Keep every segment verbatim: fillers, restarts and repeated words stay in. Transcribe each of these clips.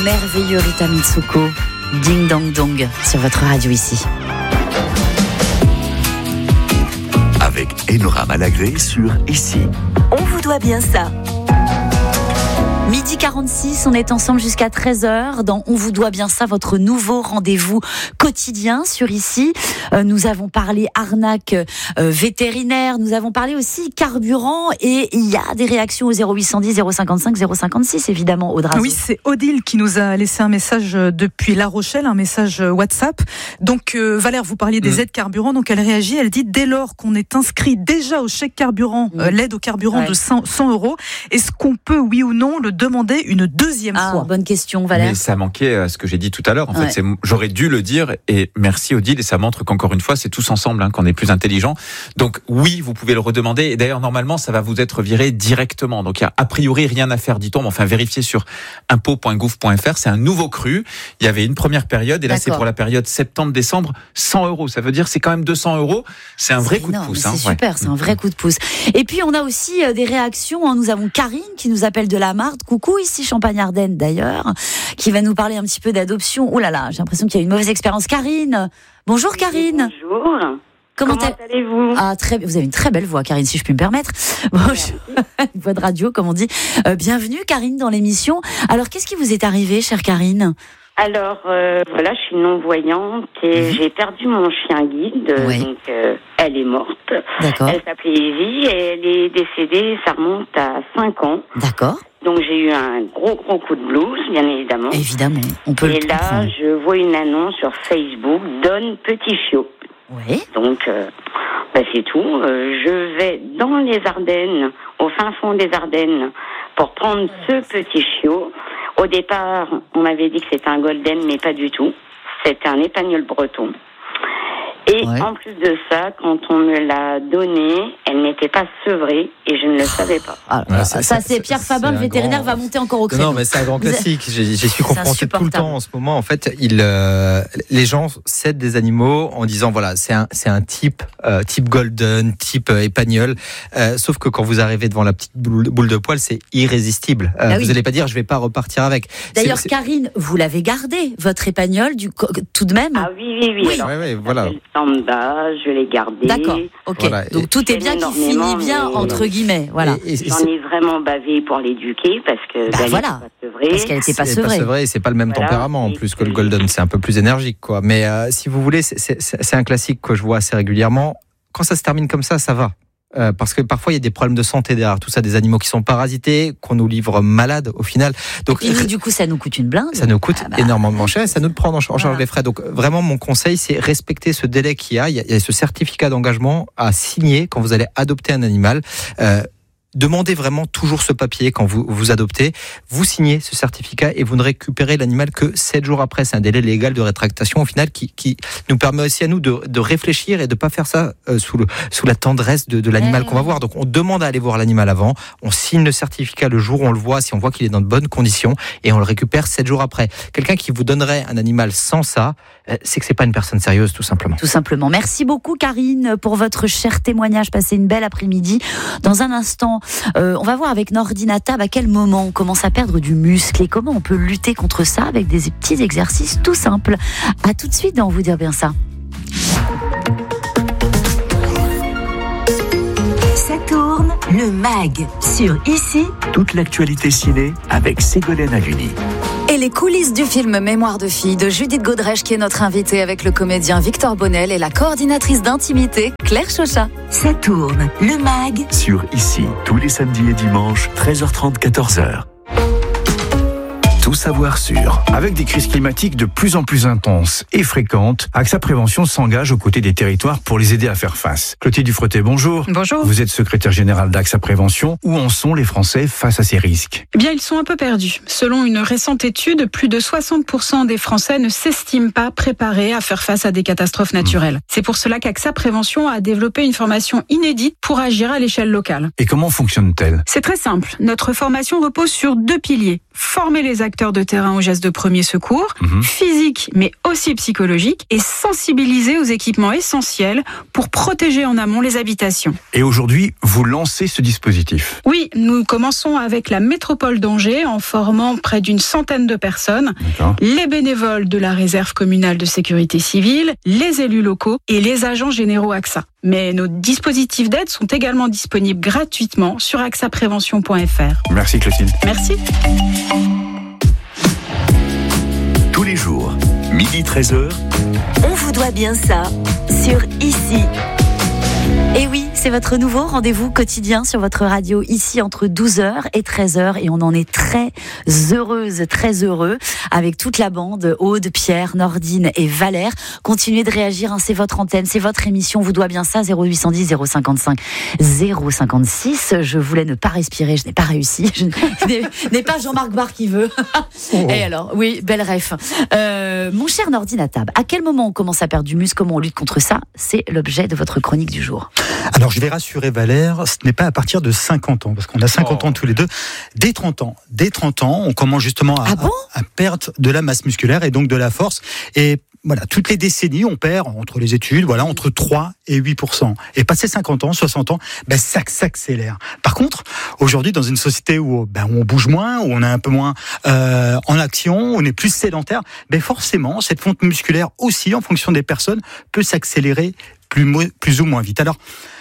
merveilleux Rita Mitsuko, Ding Dong Dong, sur votre radio ici. Avec Enora Malagré sur Ici. On vous doit bien ça. midi quarante-six, on est ensemble jusqu'à treize heures dans On vous doit bien ça, votre nouveau rendez-vous quotidien sur Ici. Euh, nous avons parlé arnaque euh, vétérinaire, nous avons parlé aussi carburant et il y a des réactions au zéro huit cent dix zéro cinquante-cinq zéro cinquante-six évidemment, Audrey. Oui, c'est Odile qui nous a laissé un message depuis La Rochelle, un message WhatsApp. Donc euh, Valère, vous parliez des mmh. aides carburant, donc elle réagit, elle dit dès lors qu'on est inscrit déjà au chèque carburant, mmh. euh, l'aide au carburant ouais. de cent euros, est-ce qu'on peut, oui ou non, le demander une deuxième ah, fois? Bonne question, Valère. Mais ça manquait à ce que j'ai dit tout à l'heure. En ouais. fait, c'est, j'aurais dû le dire et merci Odile. Et ça montre qu'encore une fois, c'est tous ensemble hein, qu'on est plus intelligents. Donc oui, vous pouvez le redemander. Et d'ailleurs, normalement, ça va vous être viré directement. Donc il y a a priori rien à faire, dit-on. Mais enfin, vérifiez sur impôts point gouv point f r. C'est un nouveau cru. Il y avait une première période et là, D'accord. c'est pour la période septembre-décembre, cent euros. Ça veut dire c'est quand même deux cents euros. C'est un vrai c'est coup énorme, de pouce. C'est hein, super, ouais. c'est un vrai coup de pouce. Et puis on a aussi des réactions. Nous avons Karine qui nous appelle de la Marne. Coucou, ici Champagne-Ardenne d'ailleurs, qui va nous parler un petit peu d'adoption. Oh là là, j'ai l'impression qu'il y a une mauvaise expérience. Karine, bonjour Karine. Bonjour. Comment, Comment allez-vous? Ah très, vous avez une très belle voix, Karine, si je puis me permettre. Bonjour, une voix de radio, comme on dit. Euh, bienvenue Karine dans l'émission. Alors qu'est-ce qui vous est arrivé, chère Karine? Alors euh, voilà, je suis non-voyante et mmh. j'ai perdu mon chien guide. Oui. Donc euh, elle est morte. D'accord. Elle s'appelait Evie et elle est décédée. Ça remonte à cinq ans. D'accord. Donc j'ai eu un gros gros coup de blues, bien évidemment. Évidemment, on peut. Et le là, comprendre. je vois une annonce sur Facebook, donne petit chiot. Oui. Donc euh, bah, c'est tout. Euh, je vais dans les Ardennes, au fin fond des Ardennes, pour prendre ce petit chiot. Au départ, on m'avait dit que c'était un golden, mais pas du tout. C'était un épagnol breton. Et ouais. en plus de ça, quand on me l'a donnée, elle n'était pas sevrée et je ne le savais pas. Ah, ouais, ça, ça, c'est Pierre Fabin, le vétérinaire, grand... va monter encore au créneau. Non, mais c'est un grand classique. J'y suis confronté tout le temps en ce moment. En fait, il, euh, les gens cèdent des animaux en disant voilà, c'est un, c'est un type, euh, type golden, type euh, épagnol. Euh, sauf que quand vous arrivez devant la petite boule, boule de poil, c'est irrésistible. Euh, ah oui. Vous n'allez pas dire je vais pas repartir avec. D'ailleurs, c'est, Karine, vous l'avez gardé, votre épagnol, du, tout de même. Ah oui, oui, oui. oui. Alors, ouais, ouais, voilà. Samba, je l'ai gardé. D'accord, ok. Voilà. Donc tout est bien qui finit bien, entre guillemets. Voilà. Et, et, J'en ai vraiment bavé pour l'éduquer parce que bah, voilà. pas sevrée. Parce qu'elle n'était pas c'est sevrée. Pas sevrée et c'est pas le même voilà. tempérament en plus que le golden. C'est un peu plus énergique, quoi. Mais euh, si vous voulez, c'est, c'est, c'est un classique que je vois assez régulièrement. Quand ça se termine comme ça, ça va. Euh, parce que parfois il y a des problèmes de santé derrière tout ça, des animaux qui sont parasités, qu'on nous livre malades au final. Donc et puis, du coup ça nous coûte une blinde. Ça nous coûte ah bah. énormément cher et ça nous prend en charge voilà. les frais. Donc vraiment mon conseil c'est respecter ce délai qu'il y a. Il y a, il y a ce certificat d'engagement à signer quand vous allez adopter un animal. Euh, Demandez vraiment toujours ce papier quand vous vous adoptez. Vous signez ce certificat et vous ne récupérez l'animal que sept jours après. C'est un délai légal de rétractation au final qui, qui nous permet aussi à nous de, de réfléchir et de pas faire ça euh, sous, le, sous la tendresse de, de l'animal ouais, qu'on va voir. Donc on demande à aller voir l'animal avant. On signe le certificat le jour où on le voit, si on voit qu'il est dans de bonnes conditions et on le récupère sept jours après. Quelqu'un qui vous donnerait un animal sans ça, euh, c'est que c'est pas une personne sérieuse tout simplement. Tout simplement. Merci beaucoup Karine pour votre cher témoignage. Passez une belle après-midi. Dans un instant, Euh, on va voir avec Nordinatab à quel moment on commence à perdre du muscle et comment on peut lutter contre ça avec des petits exercices tout simples. À tout de suite dans On vous dire bien ça. Ça tourne, le mag sur Ici. Toute l'actualité ciné avec Ségolène Haluni. Et les coulisses du film Mémoire de fille de Judith Godrèche qui est notre invitée avec le comédien Victor Bonnel et la coordinatrice d'intimité Claire Chauchat. Ça tourne, le mag sur Ici, tous les samedis et dimanches, treize heures trente, quatorze heures. Tout savoir sur. Avec des crises climatiques de plus en plus intenses et fréquentes, AXA Prévention s'engage aux côtés des territoires pour les aider à faire face. Clotilde Dufreté, bonjour. Bonjour. Vous êtes secrétaire générale d'AXA Prévention. Où en sont les Français face à ces risques ? Eh bien, ils sont un peu perdus. Selon une récente étude, plus de soixante pour cent des Français ne s'estiment pas préparés à faire face à des catastrophes naturelles. Mmh. C'est pour cela qu'AXA Prévention a développé une formation inédite pour agir à l'échelle locale. Et comment fonctionne-t-elle ? C'est très simple. Notre formation repose sur deux piliers. former les acteurs de terrain aux gestes de premier secours, Mhm. physiques mais aussi psychologiques, et sensibiliser aux équipements essentiels pour protéger en amont les habitations. Et aujourd'hui, vous lancez ce dispositif. Oui, nous commençons avec la métropole d'Angers en formant près d'une centaine de personnes, D'accord. les bénévoles de la réserve communale de sécurité civile, les élus locaux et les agents généraux A X A. Mais nos dispositifs d'aide sont également disponibles gratuitement sur axaprévention point f r. Merci Clotilde. Merci. Tous les jours, midi treize heures, On vous doit bien ça sur Ici. Et oui, c'est votre nouveau rendez-vous quotidien sur votre radio ici entre douze heures et treize heures et on en est très heureuse, très heureux avec toute la bande, Aude, Pierre, Nordine et Valère. Continuez de réagir, hein, c'est votre antenne, c'est votre émission, on vous doit bien ça, zéro huit cent dix, zéro cinquante-cinq, zéro cinquante-six. Je voulais ne pas respirer, je n'ai pas réussi. Je n'ai, n'ai pas Jean-Marc Barr qui veut. Et alors, oui, belle ref. Euh, mon cher Nordine à table, à quel moment on commence à perdre du muscle, comment on lutte contre ça? C'est l'objet de votre chronique du jour. Alors je vais rassurer Valère, ce n'est pas à partir de cinquante ans, parce qu'on a cinquante Oh. ans tous les deux. Dès trente ans, dès trente ans, on commence justement à, Ah bon à, à perdre de la masse musculaire et donc de la force. Et voilà, toutes les décennies, on perd entre les études, voilà, entre trois et huit pour cent. Et passé cinquante ans, soixante ans, ben, ça s'accélère. Par contre, aujourd'hui, dans une société où, ben, où on bouge moins, où on est un peu moins euh, en action, où on est plus sédentaire, ben, forcément, cette fonte musculaire aussi, en fonction des personnes, peut s'accélérer plus, mo- plus ou moins vite. Alors,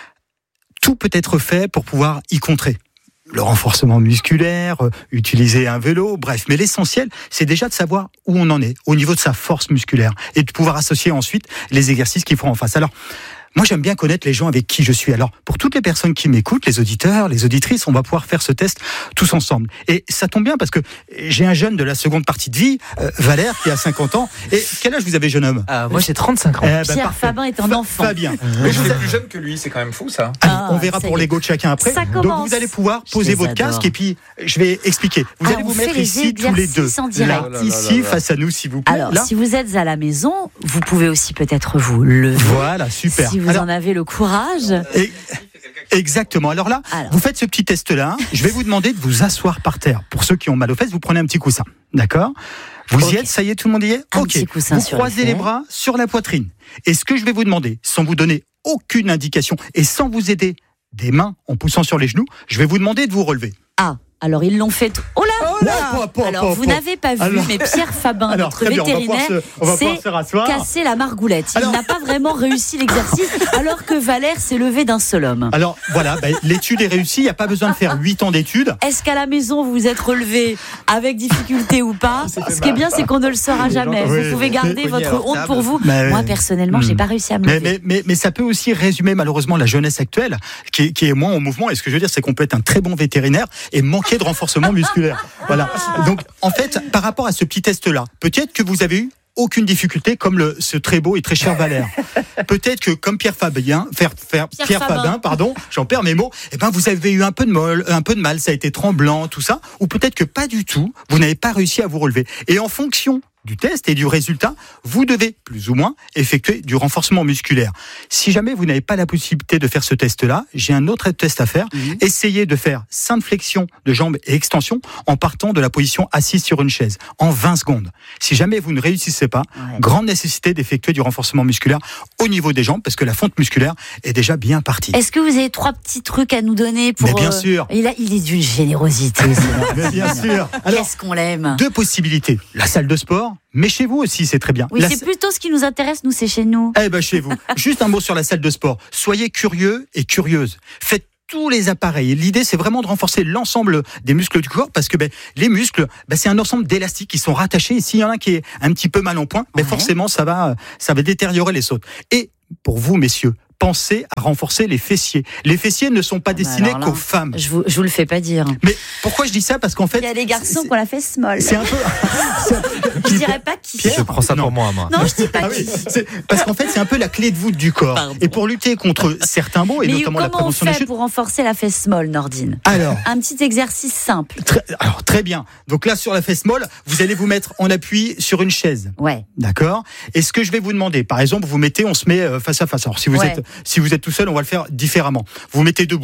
tout peut être fait pour pouvoir y contrer. Le renforcement musculaire, euh, utiliser un vélo, bref. Mais l'essentiel, c'est déjà de savoir où on en est, au niveau de sa force musculaire, et de pouvoir associer ensuite les exercices qu'il faut en face. Alors, moi, j'aime bien connaître les gens avec qui je suis. Alors, pour toutes les personnes qui m'écoutent, les auditeurs, les auditrices, on va pouvoir faire ce test tous ensemble. Et ça tombe bien parce que j'ai un jeune de la seconde partie de vie, euh, Valère, qui a cinquante ans. Et quel âge vous avez, jeune homme? Euh, moi, j'ai trente-cinq ans. Eh ben, Pierre parfait. Fabin est un Fa- enfant. Fabien. Mais je suis plus jeune que lui, c'est quand même fou ça. Allez, Ah, on verra ça pour y est. l'ego de chacun après. Ça Donc commence. vous allez pouvoir Je poser les votre adore. casque et puis je vais expliquer. Vous Ah, allez on vous fait mettre les ici tous les deux. exercices en direct. Là, ici, face à nous, s'il vous plaît. Alors, Là. si vous êtes à la maison, vous pouvez aussi peut-être vous lever. Voilà, super. Si vous Alors, en avez le courage. et- exactement. Alors là, Alors. vous faites ce petit test-là. Je vais vous demander de vous asseoir par terre. Pour ceux qui ont mal aux fesses, vous prenez un petit coussin. D'accord? Vous Ok. y êtes? Ça y est, tout le monde y est? Un Ok. petit coussin Vous sur croisez les les fesses. bras sur la poitrine. Et ce que je vais vous demander, sans vous donner aucune indication et sans vous aider des mains en poussant sur les genoux, je vais vous demander de vous relever. Ah, alors ils l'ont fait. t- Oh là Oh là Pop, pop, Alors, pop, vous pop. n'avez pas vu, Alors- mais Pierre Fabin, Alors, notre très bien, on va pouvoir vétérinaire, se- on va pouvoir s'est se rasseoir. cassé la margoulette. Il Alors- n'a pas vraiment réussi l'exercice, alors que Valère s'est levé d'un seul homme. Alors voilà, bah, l'étude est réussie, il n'y a pas besoin de faire huit ans d'études. Est-ce qu'à la maison vous vous êtes relevé avec difficulté ou pas? Ce qui est bien, c'est qu'on ne le saura jamais. Oui. Vous pouvez garder Mais- votre honte pour vous. Mais- Moi, personnellement, Hmm. j'ai pas réussi à me Mais, lever. mais, mais, mais ça peut aussi résumer malheureusement la jeunesse actuelle qui est, qui est moins en mouvement. Et ce que je veux dire, c'est qu'on peut être un très bon vétérinaire et manquer de renforcement musculaire. Voilà. Donc en fait, par rapport à ce petit test-là, peut-être que vous avez eu aucune difficulté comme le, ce très beau et très cher Valère. Peut-être que comme Pierre Fabien, faire, faire, Pierre Pierre, Fabin. Fabin, pardon, j'en perds mes mots, eh ben vous avez eu un peu de mal, un peu de mal, ça a été tremblant, tout ça, ou peut-être que pas du tout, vous n'avez pas réussi à vous relever. Et en fonction du test et du résultat, vous devez plus ou moins effectuer du renforcement musculaire. Si jamais vous n'avez pas la possibilité de faire ce test-là, j'ai un autre test à faire. Mhm. Essayez de faire cinq flexions de jambes et extensions en partant de la position assise sur une chaise en vingt secondes. Si jamais vous ne réussissez pas, Ouais. grande nécessité d'effectuer du renforcement musculaire au niveau des jambes parce que la fonte musculaire est déjà bien partie. Est-ce que vous avez trois petits trucs à nous donner pour Mais bien euh, sûr. Il, a, il est d'une générosité. ce Mais bien sûr. Alors, Qu'est-ce qu'on l'aime. deux possibilités. La salle de sport, mais chez vous aussi, c'est très bien. Oui, La c'est plutôt ce qui nous intéresse, nous, c'est chez nous. Eh ben chez vous. Juste un mot sur la salle de sport. Soyez curieux et curieuse. Faites tous les appareils. L'idée, c'est vraiment de renforcer l'ensemble des muscles du corps parce que ben, les muscles, ben, c'est un ensemble d'élastiques qui sont rattachés. Et s'il y en a un qui est un petit peu mal en point, ben, Ouais. forcément, ça va, ça va détériorer les autres. Et pour vous, messieurs, pensez à renforcer les fessiers. Les fessiers ne sont pas destinés alors là, qu'aux femmes. Je vous, je vous le fais pas dire. Mais pourquoi je dis ça? Parce qu'en fait, Il y a des garçons c'est- qu'on la fait small. c'est un peu. c'est un peu- Je dirais pas qui. Pierre, Je prends ça non. pour moi, moi. Non, je dis pas Ah qui. oui, c'est- parce qu'en fait, c'est un peu la clé de voûte du corps. Pardon. Et pour lutter contre certains maux, et Mais notamment la comment on prévention des fait chutes. pour renforcer la fesse molle, Nordine? Alors, Un petit exercice simple. très, alors, très bien. Donc là, sur la fesse molle, vous allez vous mettre en appui sur une chaise. Ouais. D'accord? Et ce que je vais vous demander, par exemple, vous mettez, on se met euh, face à face. Alors, si vous Ouais. êtes, si vous êtes tout seul, on va le faire différemment. Vous vous mettez debout.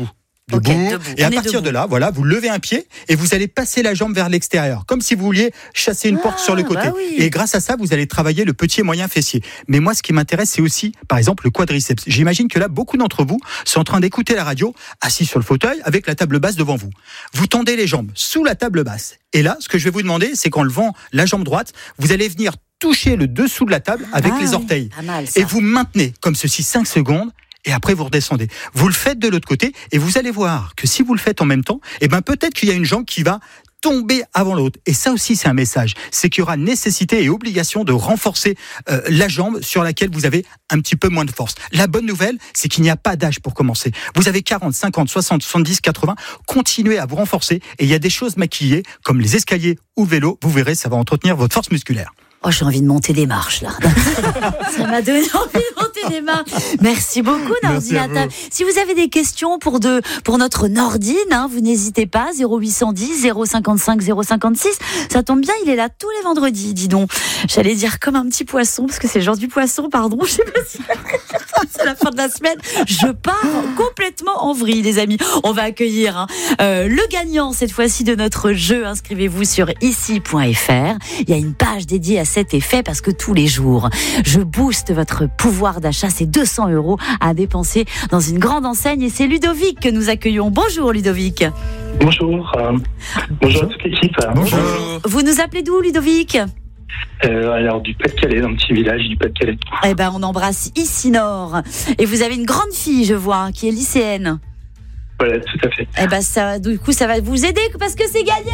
debout. Okay, debout. Et On à est partir debout. de là, voilà, vous levez un pied et vous allez passer la jambe vers l'extérieur, comme si vous vouliez chasser une Ah, porte sur le côté. bah oui. Et grâce à ça, vous allez travailler le petit et moyen fessier. Mais moi, ce qui m'intéresse, c'est aussi, par exemple, le quadriceps. J'imagine que là, beaucoup d'entre vous sont en train d'écouter la radio, assis sur le fauteuil, avec la table basse devant vous. Vous tendez les jambes sous la table basse. Et là, ce que je vais vous demander, c'est qu'en levant la jambe droite, vous allez venir toucher le dessous de la table avec Ah les oui, orteils. pas mal, ça. Et vous maintenez, comme ceci, cinq secondes. Et après, vous redescendez. Vous le faites de l'autre côté et vous allez voir que si vous le faites en même temps, eh ben, peut-être qu'il y a une jambe qui va tomber avant l'autre. Et ça aussi, c'est un message. C'est qu'il y aura nécessité et obligation de renforcer euh, la jambe sur laquelle vous avez un petit peu moins de force. La bonne nouvelle, c'est qu'il n'y a pas d'âge pour commencer. Vous avez quarante, cinquante, soixante, soixante-dix, quatre-vingts. Continuez à vous renforcer. Et il y a des choses maquillées, comme les escaliers ou le vélo. Vous verrez, ça va entretenir votre force musculaire. Oh, j'ai envie de monter des marches, là. Ça m'a donné envie de monter des marches. Merci beaucoup, Nordine. Si vous avez des questions pour, de, pour notre Nordine, hein, vous n'hésitez pas, zéro huit cent dix, zéro cinquante-cinq, zéro cinquante-six. Ça tombe bien, il est là tous les vendredis, dis donc. J'allais dire comme un petit poisson, parce que c'est le genre du poisson, pardon. Je sais pas si c'est la fin de la semaine. Je pars complètement en vrille, les amis. On va accueillir hein, euh, le gagnant, cette fois-ci, de notre jeu. Inscrivez-vous sur ici point f r. Il y a une page dédiée à cet effet parce que tous les jours, je booste votre pouvoir d'achat. C'est deux cents euros à dépenser dans une grande enseigne et c'est Ludovic que nous accueillons. Bonjour Ludovic. Bonjour. Euh, bonjour à toute l'équipe. Bonjour. Vous nous appelez d'où Ludovic ? Euh, alors du Pas-de-Calais, d'un petit village du Pas-de-Calais. Eh ben on embrasse ici Nord. Et vous avez une grande fille, je vois, qui est lycéenne. Voilà, tout à fait. Eh ben ça, du coup, ça va vous aider parce que c'est gagné.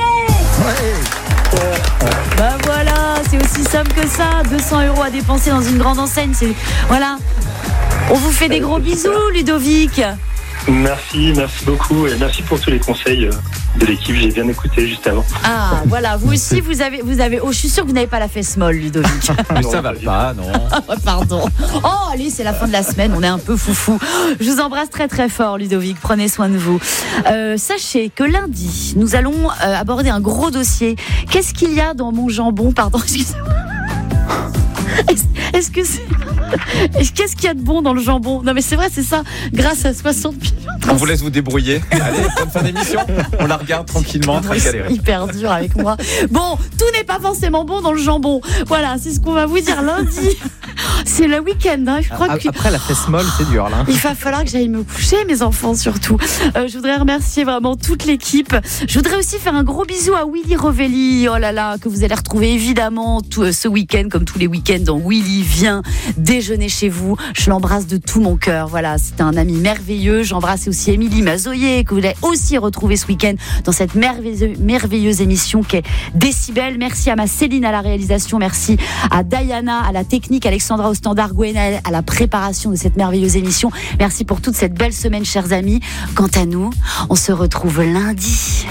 Ouais. Bah voilà, c'est aussi simple que ça. deux cents euros à dépenser dans une grande enseigne. C'est voilà. On vous fait des gros bisous, Ludovic. Merci, merci beaucoup et merci pour tous les conseils de l'équipe. J'ai bien écouté juste avant. Ah, voilà. Vous aussi, vous avez, vous avez. Oh, je suis sûre que vous n'avez pas la fesse molle, Ludovic. Mais ça va pas, non. Pardon. Oh, allez, c'est la fin de la semaine. On est un peu foufou. Je vous embrasse très très fort, Ludovic. Prenez soin de vous. Euh, sachez que lundi, nous allons euh, aborder un gros dossier. Qu'est-ce qu'il y a dans mon jambon? Pardon, excusez-moi. Est-ce, est-ce que c'est... Qu'est-ce qu'il y a de bon dans le jambon? Non mais c'est vrai, c'est ça. Grâce à soixante pilotes. On vous laisse vous débrouiller. Allez, bonne fin d'émission. On la regarde tranquillement, très galéré. Hyper dur avec moi. Bon, tout n'est pas forcément bon dans le jambon. Voilà, c'est ce qu'on va vous dire lundi. C'est le week-end, hein. Je crois que... Après la fesse molle, c'est dur là. Il va falloir que j'aille me coucher, mes enfants surtout. Euh, je voudrais remercier vraiment toute l'équipe. Je voudrais aussi faire un gros bisou à Willy Revelli. Oh là là, que vous allez retrouver évidemment tout, euh, ce week-end, comme tous les week-ends, dans Willy vient déjeuner chez vous. Je l'embrasse de tout mon cœur. Voilà, c'est un ami merveilleux. J'embrasse aussi Émilie Mazoyer, que vous allez aussi retrouver ce week-end dans cette merveilleuse, merveilleuse émission qui est Décibel. Merci à ma Céline à la réalisation. Merci à Diana, à la technique, Alexandra au standard, Gwenaël à la préparation de cette merveilleuse émission. Merci pour toute cette belle semaine, chers amis. Quant à nous, on se retrouve lundi.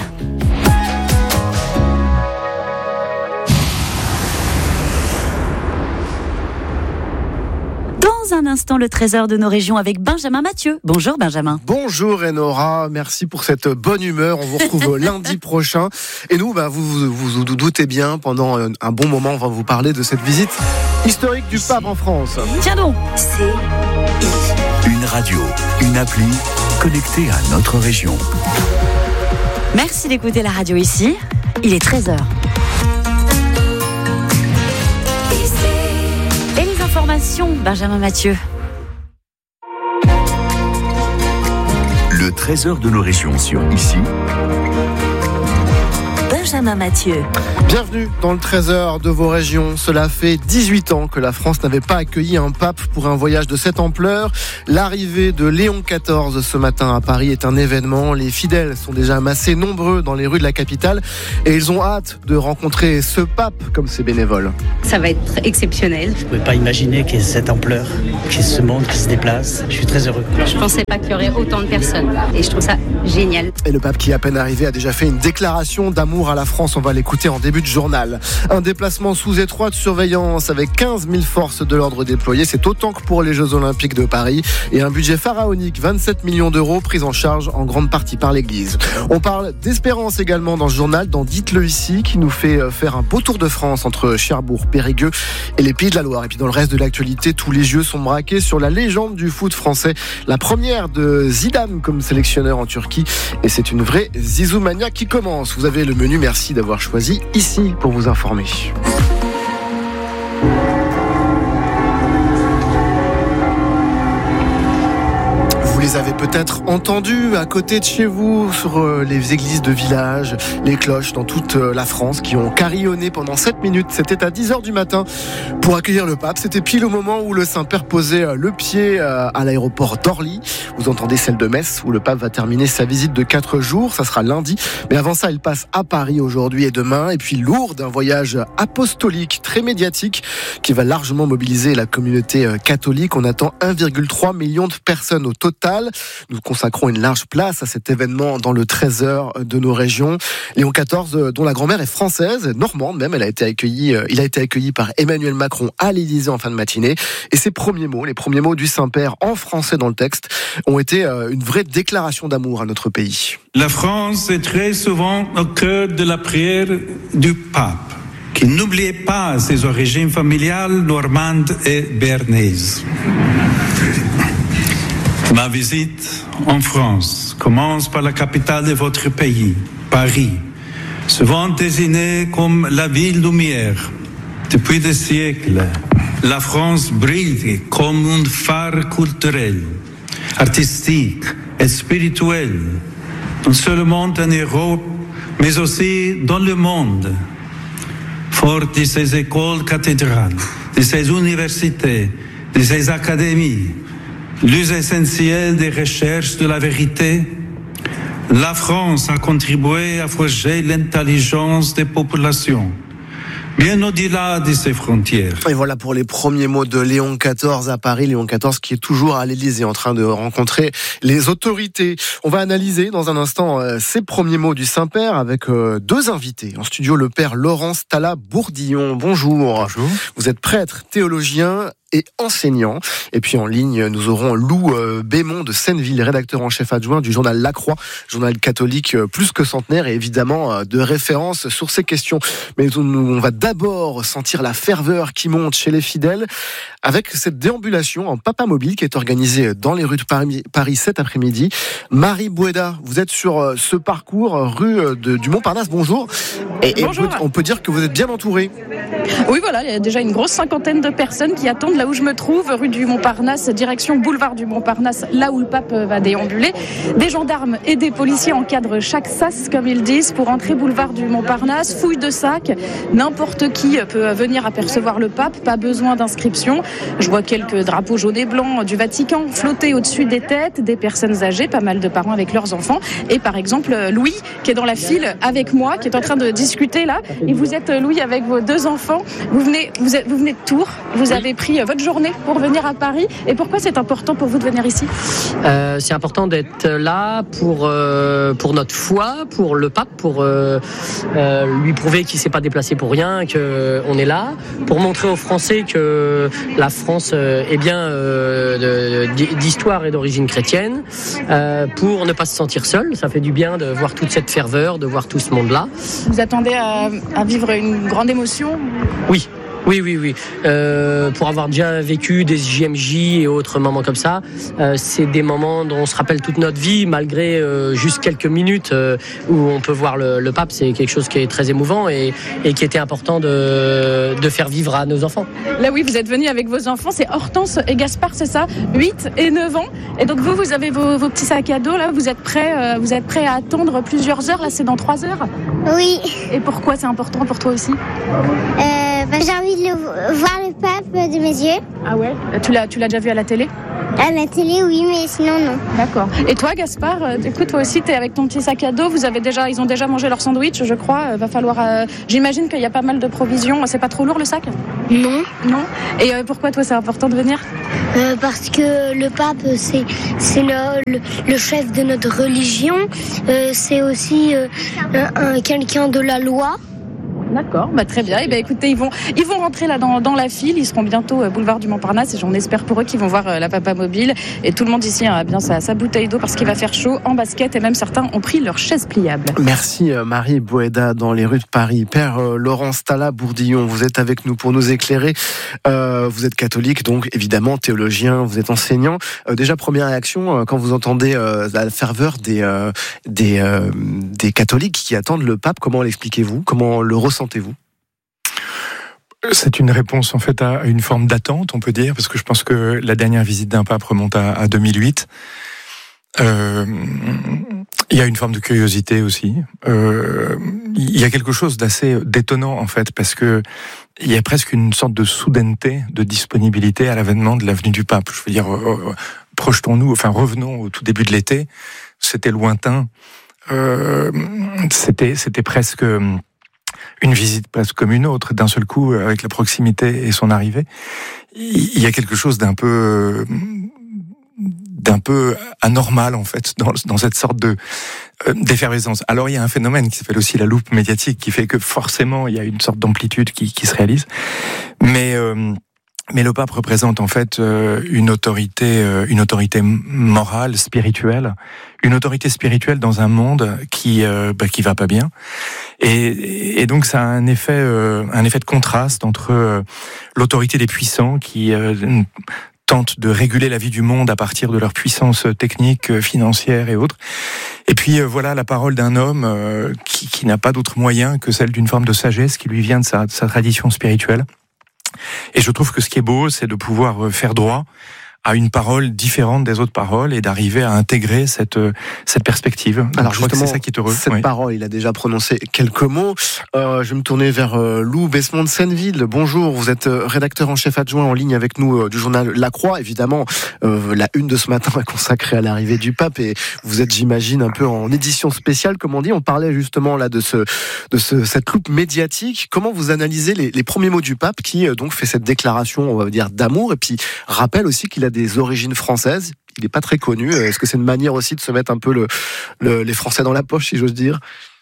Dans un instant, le trésor de nos régions avec Benjamin Mathieu. Bonjour Benjamin. Bonjour Enora, merci pour cette bonne humeur. On vous retrouve lundi prochain. Et nous, bah, vous, vous vous doutez bien, pendant un bon moment, on va vous parler de cette visite historique du pape en France. Tiens donc, c'est Une radio, une appli connectée à notre région. merci d'écouter la radio ici. Il est treize heures. Et les informations, Benjamin Mathieu. Le trésor de nos régions sur Ici. Benjamin Mathieu. Bienvenue dans le trésor de vos régions. Cela fait dix-huit ans que la France n'avait pas accueilli un pape pour un voyage de cette ampleur. L'arrivée de Léon quatorze ce matin à Paris est un événement. Les fidèles sont déjà amassés nombreux dans les rues de la capitale et ils ont hâte de rencontrer ce pape comme ses bénévoles. Ça va être exceptionnel. Je ne pouvais pas imaginer qu'il y ait cette ampleur, qu'il y ait ce monde qui se déplace. Je suis très heureux. Je ne pensais pas qu'il y aurait autant de personnes et je trouve ça génial. Et le pape qui, à peine arrivé, a déjà fait une déclaration d'amour à à la France. On va l'écouter en début de journal. Un déplacement sous étroite surveillance avec quinze mille forces de l'ordre déployées. C'est autant que pour les Jeux Olympiques de Paris. Et un budget pharaonique, vingt-sept millions d'euros, pris en charge en grande partie par l'Église. On parle d'espérance également dans ce journal, dans Dites-le ici, qui nous fait faire un beau tour de France entre Cherbourg, Périgueux et les Pays de la Loire. Et puis dans le reste de l'actualité, tous les yeux sont braqués sur la légende du foot français. La première de Zidane comme sélectionneur en Turquie. Et c'est une vraie Zizoumania qui commence. Vous avez le menu, merci d'avoir choisi ici pour vous informer. Vous les avez peut-être entendus à côté de chez vous, sur les églises de village, les cloches dans toute la France qui ont carillonné pendant sept minutes. C'était à dix heures du matin pour accueillir le pape. C'était pile au moment où le Saint-Père posait le pied à l'aéroport d'Orly. Vous entendez celle de Metz où le pape va terminer sa visite de quatre jours. Ça sera lundi. Mais avant ça, il passe à Paris aujourd'hui et demain. Et puis Lourdes, un voyage apostolique très médiatique qui va largement mobiliser la communauté catholique. On attend un virgule trois million de personnes au total. Nous consacrons une large place à cet événement dans le treize heures de nos régions. Léon quatorze, dont la grand-mère est française, normande même, elle a été accueillie, il a été accueilli par Emmanuel Macron à l'Élysée en fin de matinée. Et ses premiers mots, les premiers mots du Saint-Père en français dans le texte, ont été une vraie déclaration d'amour à notre pays. La France est très souvent au cœur de la prière du pape, qui n'oubliait pas ses origines familiales normandes et béarnaises. Ma visite en France commence par la capitale de votre pays, Paris, souvent désignée comme la ville lumière. Depuis des siècles, la France brille comme un phare culturel, artistique et spirituel, non seulement en Europe, mais aussi dans le monde. Forte de ses écoles cathédrales, de ses universités, de ses académies, lieux essentiels des recherches de la vérité, la France a contribué à forger l'intelligence des populations, bien au-delà de ses frontières. Et voilà pour les premiers mots de Léon quatorze à Paris. Léon quatorze qui est toujours à l'Élysée en train de rencontrer les autorités. On va analyser dans un instant euh, ces premiers mots du Saint-Père avec euh, deux invités. En studio, le père Laurence Talla Bourdillon. Bonjour. Bonjour. Vous êtes prêtre, théologien et enseignant. Et puis en ligne, nous aurons Lou euh, Bémond de Senneville, rédacteur en chef adjoint du journal La Croix, journal catholique euh, plus que centenaire et évidemment euh, de référence sur ces questions. Mais on, on va d'abord sentir la ferveur qui monte chez les fidèles avec cette déambulation en papa mobile qui est organisée dans les rues de Paris, Paris cet après-midi. Marie Boueda, vous êtes sur euh, ce parcours rue de, du Montparnasse. Bonjour. Et, et bonjour. On, peut, on peut dire que vous êtes bien entouré. Oui, voilà, il y a déjà une grosse cinquantaine de personnes qui attendent là où je me trouve, rue du Montparnasse, direction boulevard du Montparnasse, là où le pape va déambuler. Des gendarmes et des policiers encadrent chaque sas, comme ils disent, pour entrer boulevard du Montparnasse. Fouille de sacs, n'importe qui peut venir apercevoir le pape, pas besoin d'inscription. Je vois quelques drapeaux jaunes et blancs du Vatican flotter au-dessus des têtes, des personnes âgées, pas mal de parents avec leurs enfants. Et par exemple, Louis, qui est dans la file avec moi, qui est en train de discuter là. Et vous êtes, Louis, avec vos deux enfants. Vous venez, vous êtes, vous venez de Tours. Vous avez pris votre journée pour venir à Paris. Et pourquoi c'est important pour vous de venir ici ? euh, C'est important d'être là pour, euh, pour notre foi, pour le pape, pour euh, euh, lui prouver qu'il ne s'est pas déplacé pour rien, qu'on est là, pour montrer aux Français que la France euh, est bien euh, de, d'histoire et d'origine chrétienne, euh, pour ne pas se sentir seul. Ça fait du bien de voir toute cette ferveur, de voir tout ce monde-là. Vous attendez à, à vivre une grande émotion ? Oui. Oui, oui, oui. Euh, pour avoir déjà vécu des J M J et autres moments comme ça, euh, c'est des moments dont on se rappelle toute notre vie, malgré euh, juste quelques minutes euh, où on peut voir le, le pape. C'est quelque chose qui est très émouvant et, et qui était important de, de faire vivre à nos enfants. Là, oui, vous êtes venus avec vos enfants, c'est Hortense et Gaspard, c'est ça, huit et neuf ans. Et donc vous, vous avez vos, vos petits sacs à dos, là, vous êtes prêts, euh, vous êtes prêts à attendre plusieurs heures, là, c'est dans trois heures ? Oui. Et pourquoi c'est important pour toi aussi ? euh, J'ai envie de le, voir le pape de mes yeux. Ah ouais. Tu l'as, tu l'as déjà vu à la télé ? À la télé, oui, mais sinon, non. D'accord. Et toi, Gaspard, euh, écoute, toi aussi, t'es avec ton petit sac à dos. Vous avez déjà, ils ont déjà mangé leur sandwich, je crois. Euh, va falloir. Euh, j'imagine qu'il y a pas mal de provisions. C'est pas trop lourd le sac ? Non. Non. Et euh, pourquoi toi, c'est important de venir ? euh, Parce que le pape, c'est c'est le, le, le chef de notre religion. Euh, c'est aussi euh, un, un, quelqu'un de la loi. D'accord, bah très bien. Et ben écoutez, ils vont ils vont rentrer là dans, dans la file. Ils seront bientôt euh, boulevard du Montparnasse et j'en espère pour eux qu'ils vont voir euh, la Papa Mobile. Et tout le monde ici a bien sa, sa bouteille d'eau parce qu'il va faire chaud en basket et même certains ont pris leur chaise pliable. Merci euh, Marie Boéda dans les rues de Paris. Père euh, Laurent Stala Bourdillon, vous êtes avec nous pour nous éclairer. Euh, vous êtes catholique, donc évidemment théologien, vous êtes enseignant. Euh, déjà première réaction euh, quand vous entendez euh, la ferveur des euh, des euh, des catholiques qui attendent le pape. Comment l'expliquez-vous ? Comment le ressentez-vous ? C'est une réponse en fait à une forme d'attente, on peut dire, parce que je pense que la dernière visite d'un pape remonte à, à deux mille huit. Euh, il y a une forme de curiosité aussi. Euh, il y a quelque chose d'assez détonnant en fait, parce que il y a presque une sorte de soudaineté, de disponibilité à l'avènement de la venue du pape. Je veux dire, euh, projetons-nous, enfin revenons au tout début de l'été. C'était lointain. Euh, c'était, c'était presque une visite presque comme une autre, d'un seul coup, avec la proximité et son arrivée. Il y a quelque chose d'un peu, d'un peu anormal, en fait, dans, dans cette sorte de, d'effervescence. Alors, il y a un phénomène qui s'appelle aussi la loupe médiatique, qui fait que forcément, il y a une sorte d'amplitude qui, qui se réalise. Mais, euh, mais le pape représente, en fait, une autorité, une autorité morale, spirituelle, une autorité spirituelle dans un monde qui, euh, bah, qui va pas bien. Et, et donc ça a un effet, euh, un effet de contraste entre euh, l'autorité des puissants qui euh, tentent de réguler la vie du monde à partir de leur puissance technique, financière et autres. Et puis euh, voilà la parole d'un homme euh, qui, qui n'a pas d'autre moyen que celle d'une forme de sagesse qui lui vient de sa, de sa tradition spirituelle. Et je trouve que ce qui est beau, c'est de pouvoir faire droit à une parole différente des autres paroles et d'arriver à intégrer cette cette perspective. Donc, alors je crois que justement, c'est ça qui est heureux. Cette oui. parole, il a déjà prononcé quelques mots. Euh, je vais me tourner vers euh, Lou Besmond de Senneville. Bonjour, vous êtes rédacteur en chef adjoint en ligne avec nous euh, du journal La Croix. Évidemment, euh, la une de ce matin est consacrée à l'arrivée du pape et vous êtes, j'imagine, un peu en édition spéciale, comme on dit. On parlait justement là de ce de ce cette loupe médiatique. Comment vous analysez les, les premiers mots du pape qui euh, donc fait cette déclaration, on va dire, d'amour et puis rappelle aussi qu'il a des origines françaises. Il n'est pas très connu. Est-ce que c'est une manière aussi de se mettre un peu le, le, les Français dans la poche, si j'ose dire ?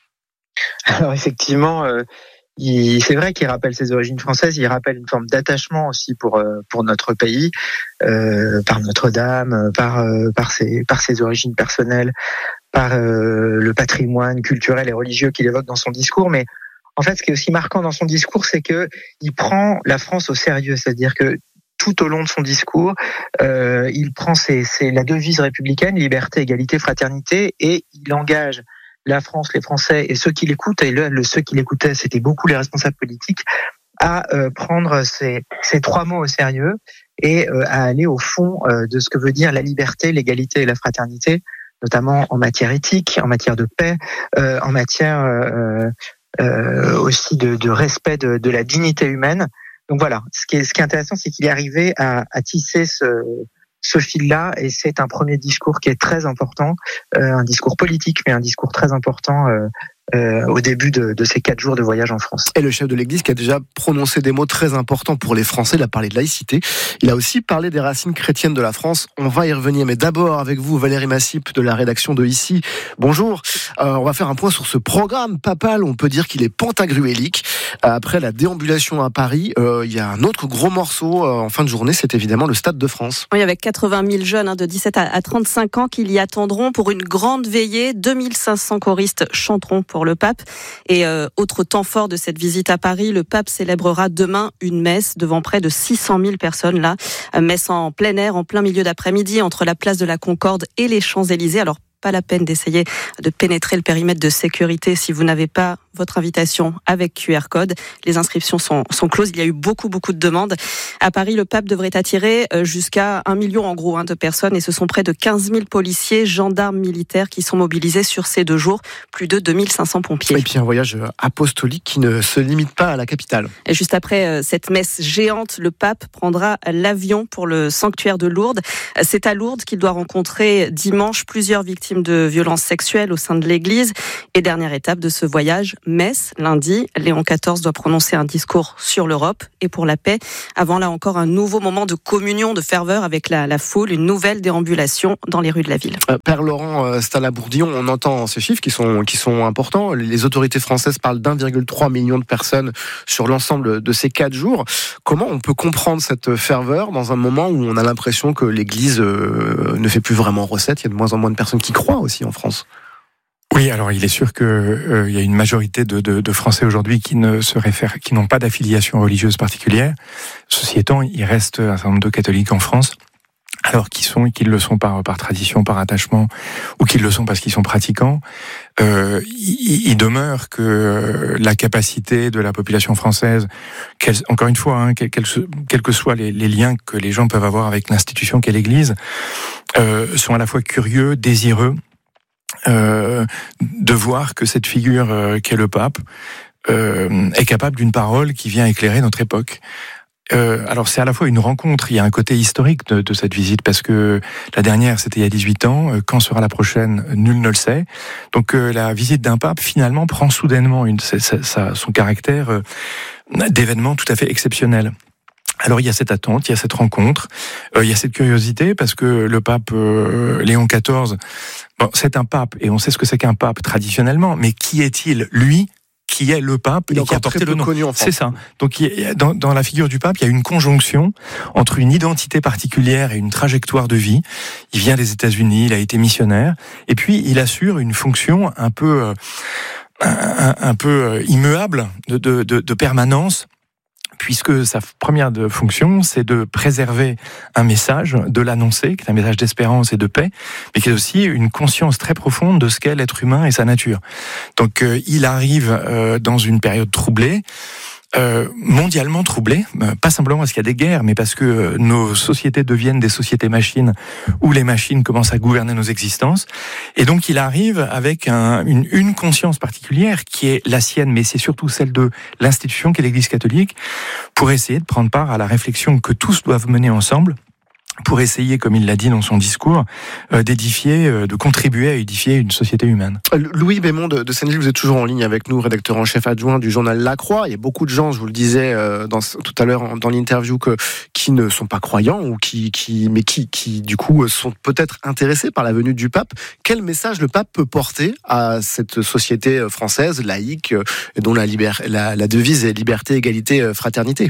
Alors effectivement, euh, il, c'est vrai qu'il rappelle ses origines françaises. Il rappelle une forme d'attachement aussi pour euh, pour notre pays, euh, par Notre-Dame, par euh, par ses par ses origines personnelles, par euh, le patrimoine culturel et religieux qu'il évoque dans son discours. Mais en fait, ce qui est aussi marquant dans son discours, c'est que il prend la France au sérieux. C'est-à-dire que tout au long de son discours, euh, il prend ses, ses, la devise républicaine, liberté, égalité, fraternité, et il engage la France, les Français et ceux qui l'écoutent, et le, le, ceux qui l'écoutaient, c'était beaucoup les responsables politiques, à euh, prendre ces, ces trois mots au sérieux et euh, à aller au fond euh, de ce que veut dire la liberté, l'égalité et la fraternité, notamment en matière éthique, en matière de paix, euh, en matière euh, euh, aussi de, de respect de, de la dignité humaine. Donc voilà, ce qui est, ce qui est intéressant, c'est qu'il est arrivé à, à tisser ce, ce fil-là, et c'est un premier discours qui est très important, euh, un discours politique, mais un discours très important euh, euh, au début de, de ces quatre jours de voyage en France. Et le chef de l'Église qui a déjà prononcé des mots très importants pour les Français, il a parlé de laïcité, il a aussi parlé des racines chrétiennes de la France. On va y revenir, mais d'abord avec vous, Valérie Massip de la rédaction de Ici. Bonjour, euh, on va faire un point sur ce programme papal, on peut dire qu'il est pantagruélique. Après la déambulation à Paris, euh, il y a un autre gros morceau euh, en fin de journée, c'est évidemment le Stade de France. Oui, avec quatre-vingt mille jeunes hein, de dix-sept à trente-cinq ans qui y attendront pour une grande veillée. deux mille cinq cents choristes chanteront pour le pape. Et euh, autre temps fort de cette visite à Paris, le pape célébrera demain une messe devant près de six cent mille personnes là. Messe en plein air, en plein milieu d'après-midi, entre la place de la Concorde et les Champs-Élysées. Alors, pas la peine d'essayer de pénétrer le périmètre de sécurité si vous n'avez pas votre invitation avec Q R code. Les inscriptions sont, sont closes. Il y a eu beaucoup, beaucoup de demandes. À Paris, le pape devrait attirer jusqu'à un million en gros hein, de personnes et ce sont près de quinze mille policiers, gendarmes, militaires qui sont mobilisés sur ces deux jours. Plus de deux mille cinq cents pompiers. Et puis un voyage apostolique qui ne se limite pas à la capitale. Et juste après cette messe géante, le pape prendra l'avion pour le sanctuaire de Lourdes. C'est à Lourdes qu'il doit rencontrer dimanche plusieurs victimes de violences sexuelles au sein de l'Église. Et dernière étape de ce voyage, Metz, lundi. Léon quatorze doit prononcer un discours sur l'Europe et pour la paix. Avant là encore un nouveau moment de communion, de ferveur avec la, la foule, une nouvelle déambulation dans les rues de la ville. Euh, Père Laurent Stalabourdillon, on entend ces chiffres qui sont, qui sont importants. Les autorités françaises parlent d'un virgule trois million de personnes sur l'ensemble de ces quatre jours. Comment on peut comprendre cette ferveur dans un moment où on a l'impression que l'Église euh, ne fait plus vraiment recette? Il y a de moins en moins de personnes qui croient aussi en France. Oui, alors il est sûr que euh, il y a une majorité de, de, de Français aujourd'hui qui ne se réfèrent, qui n'ont pas d'affiliation religieuse particulière. Ceci étant, il reste un certain nombre de catholiques en France, alors qu'ils sont, qu'ils le sont par par tradition, par attachement, ou qu'ils le sont parce qu'ils sont pratiquants. Euh, il, il demeure que la capacité de la population française, qu'elle, encore une fois, hein, quels quel, quel que soient les, les liens que les gens peuvent avoir avec l'institution qu'est l'Église, euh, sont à la fois curieux, désireux. Euh, de voir que cette figure euh, qu'est le pape euh, est capable d'une parole qui vient éclairer notre époque. Euh, alors c'est à la fois une rencontre, il y a un côté historique de, de cette visite parce que la dernière c'était il y a dix-huit ans, quand sera la prochaine, nul ne le sait. Donc euh, la visite d'un pape finalement prend soudainement une, sa, sa, son caractère euh, d'événement tout à fait exceptionnel. Alors il y a cette attente, il y a cette rencontre, euh, il y a cette curiosité parce que le pape euh, Léon quatorze, bon, c'est un pape et on sait ce que c'est qu'un pape traditionnellement, mais qui est-il lui qui est le pape il est et qui a porté le nom? C'est ça. Donc il y a, dans, dans la figure du pape, il y a une conjonction entre une identité particulière et une trajectoire de vie. Il vient des États-Unis, il a été missionnaire, et puis il assure une fonction un peu, euh, un, un peu immuable de, de, de, de permanence. Puisque sa première de fonction, c'est de préserver un message, de l'annoncer, qui est un message d'espérance et de paix, mais qui est aussi une conscience très profonde de ce qu'est l'être humain et sa nature. Donc euh, il arrive euh, dans une période troublée, Euh, mondialement troublée, pas simplement parce qu'il y a des guerres, mais parce que nos sociétés deviennent des sociétés machines où les machines commencent à gouverner nos existences. Et donc il arrive avec un, une, une conscience particulière qui est la sienne, mais c'est surtout celle de l'institution qu'est l'Église catholique, pour essayer de prendre part à la réflexion que tous doivent mener ensemble, pour essayer, comme il l'a dit dans son discours, euh, d'édifier, euh, de contribuer à édifier une société humaine. Louis Bémond de, de Saint-Gilles, vous êtes toujours en ligne avec nous, rédacteur en chef adjoint du journal La Croix. Il y a beaucoup de gens, je vous le disais euh, dans, tout à l'heure dans l'interview, que, qui ne sont pas croyants, ou qui, qui, mais qui, qui du coup sont peut-être intéressés par la venue du pape. Quel message le pape peut porter à cette société française, laïque, dont la, libère, la, la devise est liberté, égalité, fraternité?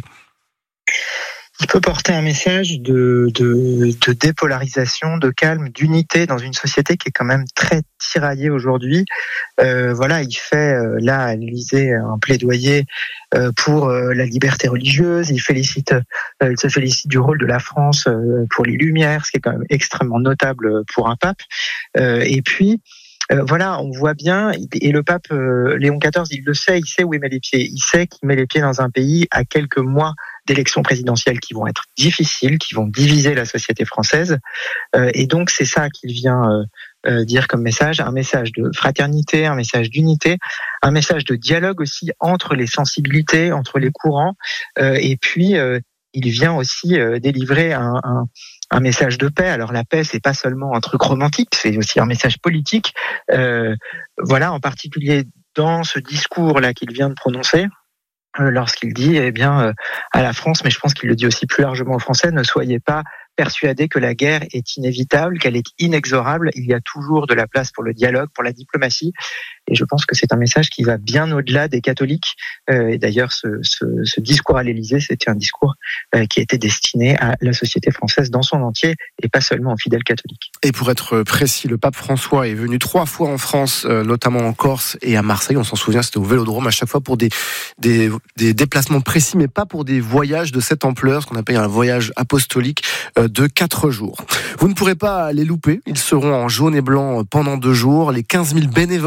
Il peut porter un message de, de, de dépolarisation, de calme, d'unité dans une société qui est quand même très tiraillée aujourd'hui. Euh, voilà, il fait euh, là à l'Élysée un plaidoyer euh, pour euh, la liberté religieuse. Il félicite, euh, il se félicite du rôle de la France euh, pour les Lumières, ce qui est quand même extrêmement notable pour un pape. Euh, et puis Euh, voilà, on voit bien, et le pape euh, Léon quatorze, il le sait, il sait où il met les pieds. Il sait qu'il met les pieds dans un pays à quelques mois d'élections présidentielles qui vont être difficiles, qui vont diviser la société française. Euh, et donc, c'est ça qu'il vient euh, euh, dire comme message, un message de fraternité, un message d'unité, un message de dialogue aussi entre les sensibilités, entre les courants. Euh, et puis, euh, il vient aussi euh, délivrer un... un un message de paix. Alors la paix, c'est pas seulement un truc romantique, c'est aussi un message politique. Euh, voilà, en particulier dans ce discours-là qu'il vient de prononcer, euh, lorsqu'il dit, eh bien, euh, à la France, mais je pense qu'il le dit aussi plus largement aux Français, ne soyez pas persuadés que la guerre est inévitable, qu'elle est inexorable. Il y a toujours de la place pour le dialogue, pour la diplomatie. Et je pense que c'est un message qui va bien au-delà des catholiques. Euh, et d'ailleurs, ce, ce, ce discours à l'Élysée, c'était un discours euh, qui était destiné à la société française dans son entier et pas seulement aux fidèles catholiques. Et pour être précis, le pape François est venu trois fois en France, euh, notamment en Corse et à Marseille. On s'en souvient, c'était au Vélodrome, à chaque fois pour des, des, des déplacements précis, mais pas pour des voyages de cette ampleur, ce qu'on appelle un voyage apostolique euh, de quatre jours. Vous ne pourrez pas les louper. Ils seront en jaune et blanc pendant deux jours. Les quinze mille bénévoles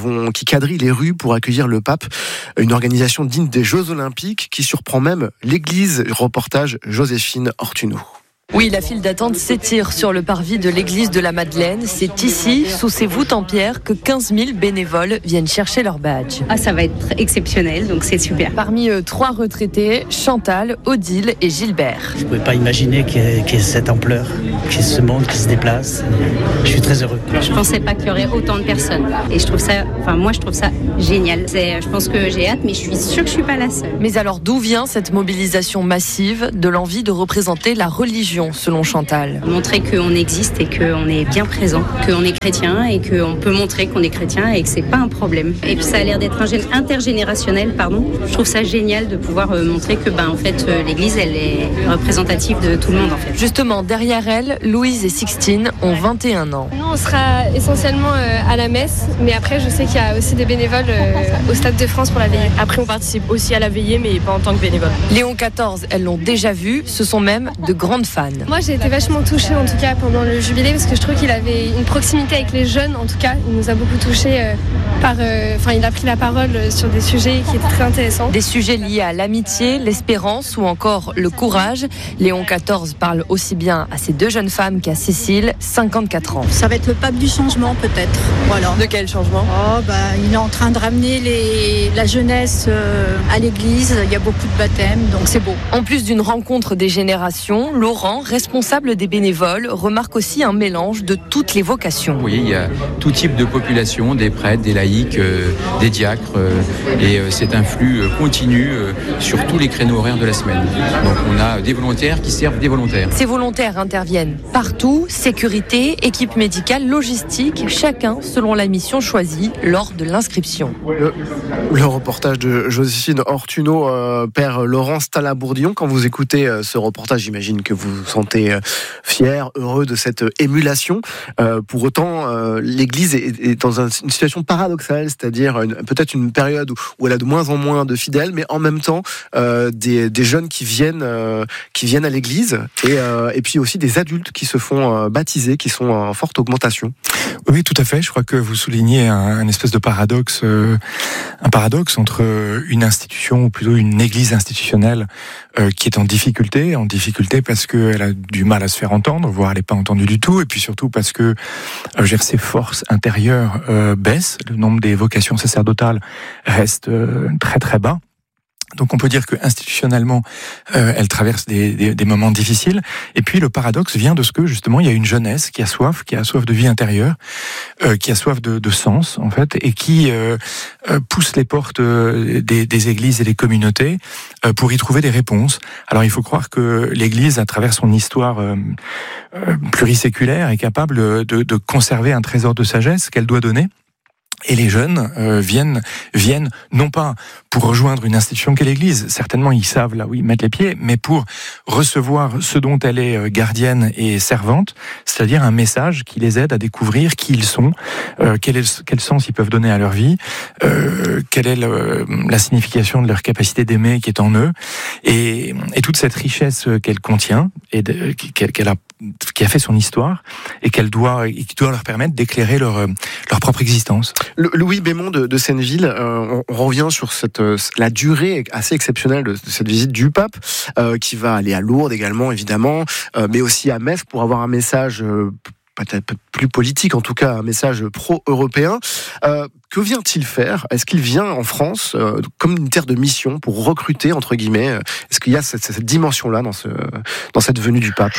vont, qui quadrillent les rues pour accueillir le pape. Une organisation digne des Jeux Olympiques qui surprend même l'Église. Reportage Joséphine Ortuno. Oui, la file d'attente s'étire sur le parvis de l'église de la Madeleine. C'est ici, sous ces voûtes en pierre, que quinze mille bénévoles viennent chercher leur badge. Ah, ça va être exceptionnel, donc c'est super. Parmi eux, trois retraités, Chantal, Odile et Gilbert. Je ne pouvais pas imaginer qu'il y ait, qu'il y ait cette ampleur, qu'il y ait ce monde qui se déplace. Je suis très heureux. Je ne pensais pas qu'il y aurait autant de personnes. Et je trouve ça, enfin moi je trouve ça génial. C'est, je pense que j'ai hâte, mais je suis sûre que je ne suis pas la seule. Mais alors d'où vient cette mobilisation massive de l'envie de représenter la religion, selon Chantal? Montrer qu'on existe et qu'on est bien présent, qu'on est chrétien et qu'on peut montrer qu'on est chrétien et que c'est pas un problème. Et puis ça a l'air d'être intergénérationnel, pardon. Je trouve ça génial de pouvoir montrer que ben en fait l'Église elle est représentative de tout le monde en fait. Justement derrière elle, Louise et Sixtine ont vingt et un ans. Nous on sera essentiellement à la messe, mais après je sais qu'il y a aussi des bénévoles au Stade de France pour la veillée. Après on participe aussi à la veillée mais pas en tant que bénévole. Léon quatorze, elles l'ont déjà vu, ce sont même de grandes fans. Moi j'ai été vachement touchée en tout cas pendant le jubilé parce que je trouve qu'il avait une proximité avec les jeunes en tout cas. Il nous a beaucoup touchés euh, par... Enfin euh, il a pris la parole sur des sujets qui étaient très intéressants. Des sujets liés à l'amitié, l'espérance ou encore le courage. Léon quatorze parle aussi bien à ces deux jeunes femmes qu'à Cécile, cinquante-quatre ans. Ça va être le pape du changement peut-être. Voilà. De quel changement? Oh, bah, il est en train de ramener les, la jeunesse euh, à l'église. Il y a beaucoup de baptêmes donc c'est beau. En plus d'une rencontre des générations, Laurent, responsable des bénévoles, remarque aussi un mélange de toutes les vocations. Oui, il y a tout type de population, des prêtres, des laïcs, euh, des diacres, euh, et euh, c'est un flux euh, continu euh, sur tous les créneaux horaires de la semaine. Donc on a des volontaires qui servent des volontaires. Ces volontaires interviennent partout, sécurité, équipe médicale, logistique, chacun selon la mission choisie lors de l'inscription. Le, le reportage de Joséphine Ortuno, euh, père Laurence Talabourdillon. Quand vous écoutez euh, ce reportage, j'imagine que vous vous sentez euh, fier, heureux de cette émulation. Euh, pour autant, euh, l'Église est, est dans un, une situation paradoxale, c'est-à-dire une, peut-être une période où, où elle a de moins en moins de fidèles, mais en même temps euh, des, des jeunes qui viennent, euh, qui viennent à l'Église, et, euh, et puis aussi des adultes qui se font euh, baptiser, qui sont en forte augmentation. Oui, tout à fait. Je crois que vous soulignez un, un espèce de paradoxe, euh, un paradoxe entre une institution, ou plutôt une Église institutionnelle, euh, qui est en difficulté, en difficulté parce qu'elle a du mal à se faire entendre, voire elle n'est pas entendue du tout, et puis surtout parce que euh, ses forces intérieures euh, baissent, le nombre des vocations sacerdotales reste euh, très très bas. Donc on peut dire que institutionnellement, euh, elle traverse des, des, des moments difficiles. Et puis le paradoxe vient de ce que justement il y a une jeunesse qui a soif, qui a soif de vie intérieure, euh, qui a soif de, de sens en fait, et qui euh, euh, pousse les portes euh, des, des églises et des communautés euh, pour y trouver des réponses. Alors il faut croire que l'Église, à travers son histoire euh, euh, pluriséculaire, est capable de, de conserver un trésor de sagesse qu'elle doit donner. Et les jeunes euh, viennent viennent non pas pour rejoindre une institution qu'est l'Église, certainement ils savent là où ils mettent les pieds, mais pour recevoir ce dont elle est gardienne et servante, c'est-à-dire un message qui les aide à découvrir qui ils sont, euh, quel, est, quel sens ils peuvent donner à leur vie, euh, quelle est le, la signification de leur capacité d'aimer qui est en eux, et, et toute cette richesse qu'elle contient et de, qu'elle, qu'elle a qui a fait son histoire et qu'elle doit, et qui doit leur permettre d'éclairer leur leur propre existence. Le, Louis Bémond de, de Senneville, euh, on, on revient sur cette euh, la durée assez exceptionnelle de, de cette visite du pape, euh, qui va aller à Lourdes également évidemment, euh, mais aussi à Metz pour avoir un message euh, peut-être plus politique, en tout cas un message pro-européen. Euh, que vient-il faire? Est-ce qu'il vient en France euh, comme une terre de mission pour recruter entre guillemets? Est-ce qu'il y a cette, cette dimension-là dans ce dans cette venue du pape?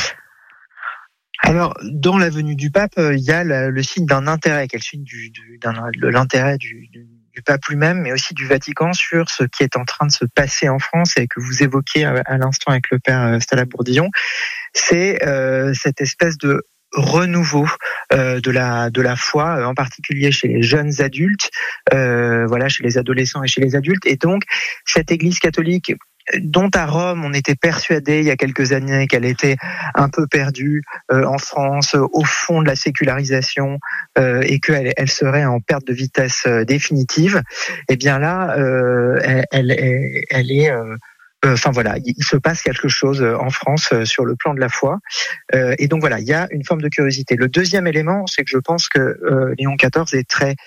Alors, dans la venue du pape, il y a le signe d'un intérêt, quel signe du, du, d'un, de l'intérêt du, du, du pape lui-même, mais aussi du Vatican sur ce qui est en train de se passer en France et que vous évoquiez à, à l'instant avec le père Stalabourdillon. C'est euh, cette espèce de renouveau euh, de la de la foi, en particulier chez les jeunes adultes, euh, voilà, chez les adolescents et chez les adultes. Et donc, cette Église catholique, dont à Rome on était persuadé il y a quelques années qu'elle était un peu perdue euh, en France, au fond de la sécularisation, euh, et qu'elle elle serait en perte de vitesse euh, définitive, et bien là, euh, elle, elle, elle, elle est... Euh, Enfin voilà, il se passe quelque chose en France sur le plan de la foi, euh, et donc voilà, il y a une forme de curiosité. Le deuxième élément, c'est que je pense que euh, Léon quatorze est très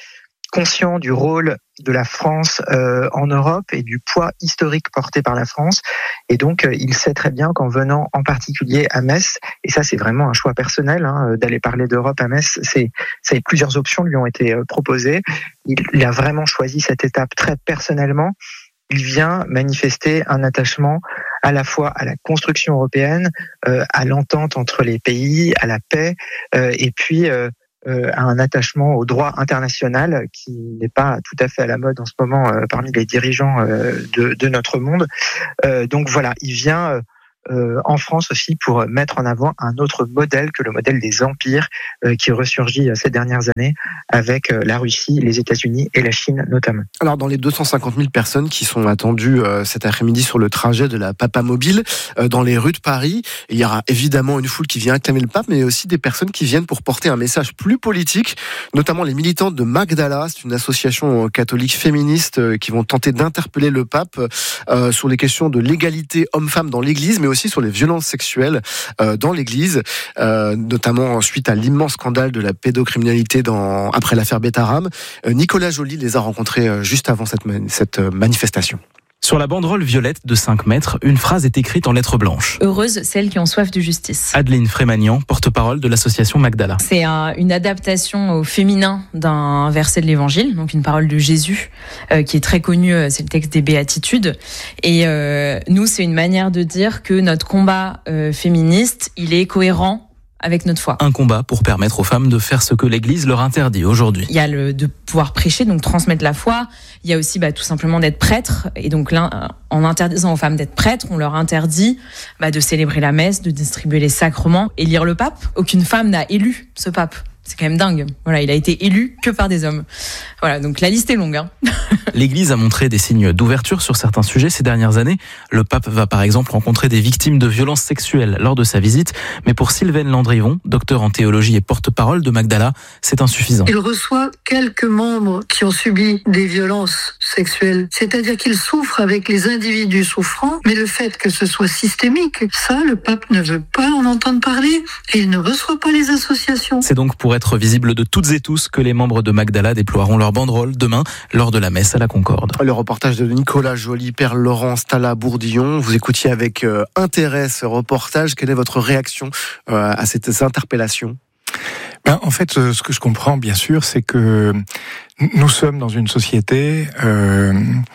conscient du rôle de la France euh, en Europe et du poids historique porté par la France. Et donc, euh, il sait très bien qu'en venant en particulier à Metz, et ça c'est vraiment un choix personnel, hein, d'aller parler d'Europe à Metz, c'est, c'est plusieurs options lui ont été euh, proposées. Il, il a vraiment choisi cette étape très personnellement. Il vient manifester un attachement à la fois à la construction européenne, euh, à l'entente entre les pays, à la paix, euh, et puis euh, euh, à un attachement au droit international qui n'est pas tout à fait à la mode en ce moment euh, parmi les dirigeants euh, de, de notre monde. Euh, donc voilà, il vient euh, Euh, en France aussi pour mettre en avant un autre modèle que le modèle des empires euh, qui ressurgit euh, ces dernières années avec euh, la Russie, les États-Unis et la Chine notamment. Alors dans les deux cent cinquante mille personnes qui sont attendues euh, cet après-midi sur le trajet de la Papa Mobile euh, dans les rues de Paris, il y aura évidemment une foule qui vient acclamer le pape, mais aussi des personnes qui viennent pour porter un message plus politique, notamment les militantes de Magdala, c'est une association catholique féministe euh, qui vont tenter d'interpeller le pape euh, sur les questions de l'égalité homme-femme dans l'Église, mais aussi sur les violences sexuelles euh, dans l'Église, euh, notamment suite à l'immense scandale de la pédocriminalité dans, après l'affaire Betaram. Euh, Nicolas Joly les a rencontrés euh, juste avant cette, man- cette euh, manifestation. Sur la banderole violette de cinq mètres, une phrase est écrite en lettres blanches. Heureuse celles qui ont soif de justice. Adeline Frémagnan, porte-parole de l'association Magdala. C'est un, une adaptation au féminin d'un verset de l'Évangile, donc une parole de Jésus, euh, qui est très connue, c'est le texte des Béatitudes. Et euh, nous, c'est une manière de dire que notre combat euh, féministe, il est cohérent avec notre foi. Un combat pour permettre aux femmes de faire ce que l'Église leur interdit aujourd'hui. Il y a le de pouvoir prêcher, donc transmettre la foi. Il y a aussi bah, tout simplement d'être prêtre. Et donc là, en interdisant aux femmes d'être prêtres, on leur interdit bah, de célébrer la messe, de distribuer les sacrements et lire le pape. Aucune femme n'a élu ce pape. C'est quand même dingue. Voilà, il a été élu que par des hommes. Voilà, donc la liste est longue. Hein. L'Église a montré des signes d'ouverture sur certains sujets ces dernières années. Le pape va par exemple rencontrer des victimes de violences sexuelles lors de sa visite. Mais pour Sylvaine Landrivon, docteur en théologie et porte-parole de Magdala, c'est insuffisant. Il reçoit quelques membres qui ont subi des violences sexuelles. C'est-à-dire qu'il souffre avec les individus souffrants, mais le fait que ce soit systémique, ça, le pape ne veut pas en entendre parler et il ne reçoit pas les associations. C'est donc pour être visible de toutes et tous que les membres de Magdala déploieront leur banderole demain lors de la messe à la Concorde. Le reportage de Nicolas Joly, Père Laurent Stala Bourdillon. Vous écoutiez avec euh, intérêt ce reportage. Quelle est votre réaction euh, à ces interpellations ? Ben, en fait, ce que je comprends, bien sûr, c'est que nous sommes dans une société euh,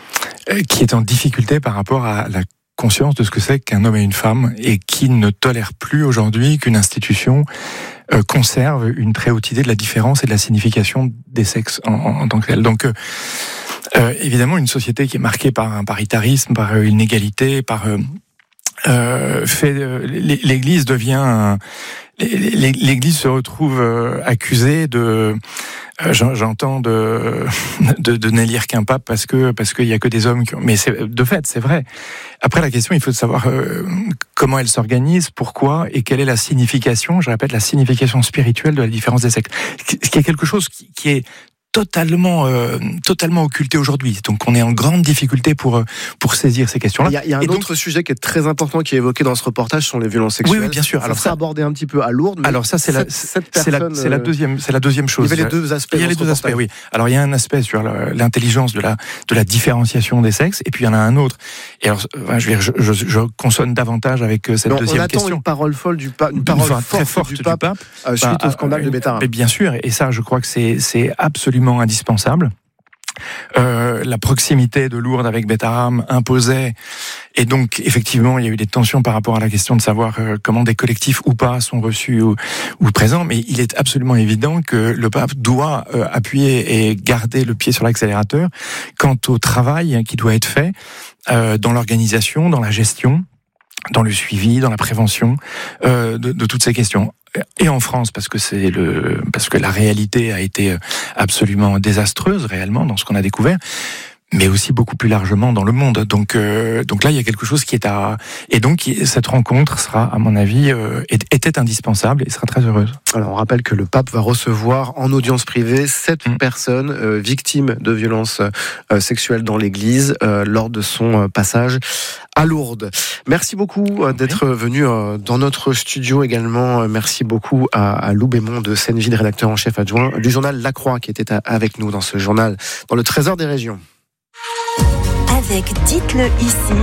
qui est en difficulté par rapport à la conscience de ce que c'est qu'un homme et une femme et qui ne tolère plus aujourd'hui qu'une institution euh, conserve une très haute idée de la différence et de la signification des sexes en, en, en tant que tel. Donc, euh, euh, évidemment, une société qui est marquée par un paritarisme, par une inégalité, par euh, euh, fait, euh, l'Église devient, un, l'Église se retrouve euh, accusée de J'entends de, de, de n'élire qu'un pape parce que parce qu'il y a que des hommes qui ont... Mais c'est, de fait, c'est vrai. Après, la question, il faut savoir euh, comment elle s'organise, pourquoi et quelle est la signification, je répète, la signification spirituelle de la différence des sexes. Ce qui est quelque chose qui, qui est totalement euh, totalement occulté aujourd'hui. Donc on est en grande difficulté pour pour saisir ces questions-là. Il y a, il y a un et autre donc, sujet qui est très important qui est évoqué dans ce reportage, sont les violences sexuelles. Oui, oui bien sûr. Ça alors ça abordé un petit peu à Lourdes. Mais alors ça c'est la cette, c'est la c'est la deuxième c'est la deuxième chose. Il y avait les deux aspects. Il y a les deux aspects, oui. Alors il y a un aspect sur l'intelligence de la de la différenciation des sexes, et puis il y en a un autre. Et alors je vais je, je, je consonne davantage avec cette non, deuxième on attend question. Une parole folle du pape, une parole une forte très forte du du pape, pape euh, suite bah, au scandale euh, de Betaram. Mais bien sûr, et ça je crois que c'est c'est absolument indispensable. Euh, la proximité de Lourdes avec Betaram imposait, et donc effectivement il y a eu des tensions par rapport à la question de savoir euh, comment des collectifs ou pas sont reçus ou, ou présents, mais il est absolument évident que le pape doit euh, appuyer et garder le pied sur l'accélérateur quant au travail qui doit être fait euh, dans l'organisation, dans la gestion, dans le suivi, dans la prévention euh, de, de toutes ces questions. Et en France, parce que c'est le, parce que la réalité a été absolument désastreuse réellement dans ce qu'on a découvert. mais aussi beaucoup plus largement dans le monde. Donc, euh, donc là, il y a quelque chose qui est à... Et donc, cette rencontre sera, à mon avis, euh, était indispensable et sera très heureuse. Alors, on rappelle que le pape va recevoir en audience privée sept mmh. personnes euh, victimes de violences euh, sexuelles dans l'Église euh, lors de son euh, passage à Lourdes. Merci beaucoup euh, d'être oui. venu euh, dans notre studio également. Merci beaucoup à, à Lou Bémond de Senneville, rédacteur en chef adjoint du journal La Croix, qui était à, avec nous dans ce journal, dans le Trésor des régions. Avec Dites-le ici.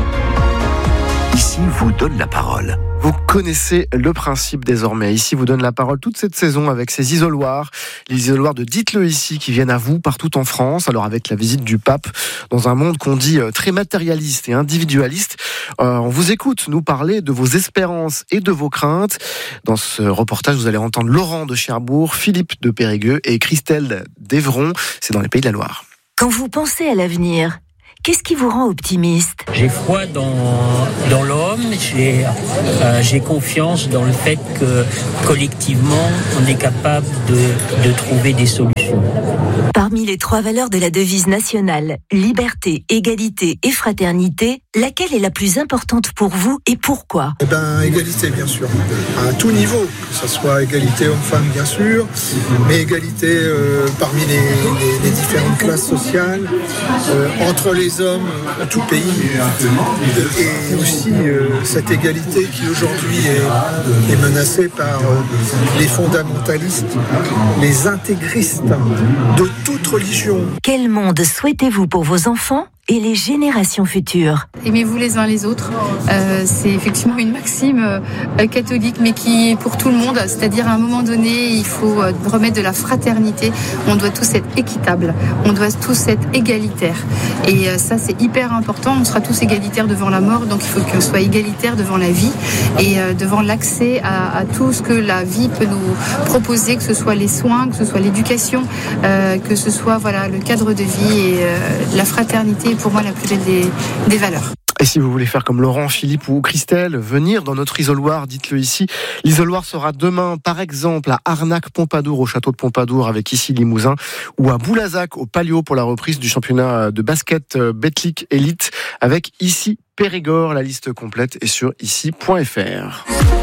Ici vous donne la parole. Vous connaissez le principe désormais. Ici vous donne la parole toute cette saison avec ces isoloirs, les isoloirs de Dites-le ici qui viennent à vous partout en France. Alors avec la visite du pape dans un monde qu'on dit très matérialiste et individualiste, euh, on vous écoute nous parler de vos espérances et de vos craintes. Dans ce reportage, vous allez entendre Laurent de Cherbourg, Philippe de Périgueux et Christelle d'Evron. C'est dans les Pays de la Loire. Quand vous pensez à l'avenir, qu'est-ce qui vous rend optimiste ? J'ai foi dans, dans l'homme, j'ai, euh, j'ai confiance dans le fait que collectivement, on est capable de, de trouver des solutions. Parmi les trois valeurs de la devise nationale, liberté, égalité et fraternité, laquelle est la plus importante pour vous et pourquoi ? Eh ben, égalité, bien sûr, à tout niveau, que ce soit égalité homme-femme, bien sûr, mais égalité euh, parmi les, les, les différentes classes sociales, euh, entre les hommes en tout pays, et aussi euh, cette égalité qui aujourd'hui est, est menacée par euh, les fondamentalistes, les intégristes de toute religion. Quel monde souhaitez-vous pour vos enfants et les générations futures ? Aimez-vous les uns les autres. Euh, c'est effectivement une maxime euh, catholique, mais qui est pour tout le monde. C'est-à-dire, à un moment donné, il faut euh, remettre de la fraternité. On doit tous être équitables. On doit tous être égalitaires. Et euh, ça, c'est hyper important. On sera tous égalitaires devant la mort, donc il faut qu'on soit égalitaires devant la vie et euh, devant l'accès à, à tout ce que la vie peut nous proposer, que ce soit les soins, que ce soit l'éducation, euh, que ce soit voilà le cadre de vie et euh, la fraternité. Pour moi, la plus belle des, des valeurs. Et si vous voulez faire comme Laurent, Philippe ou Christelle, venir dans notre isoloir, dites-le ici. L'isoloir sera demain, par exemple, à Arnac-Pompadour, au château de Pompadour, avec ici Limousin, ou à Boulazac, au Palio, pour la reprise du championnat de basket Betclic Elite, avec ici Périgord. La liste complète est sur ici point f r.